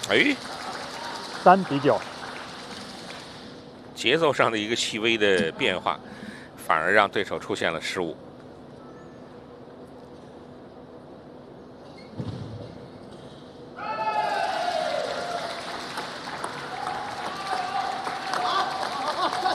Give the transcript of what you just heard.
哎， 3比9。 节奏上的一个细微的变化，反而让对手出现了失误。